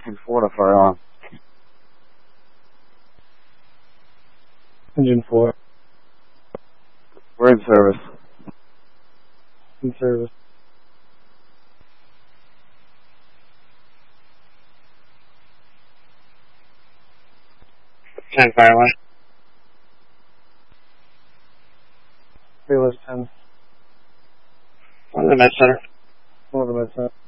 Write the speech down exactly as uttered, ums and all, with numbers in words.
Engine four to fire on. Engine four. We're in service. In service. ten fire away. Fearless ten. On the med center. One of the med center.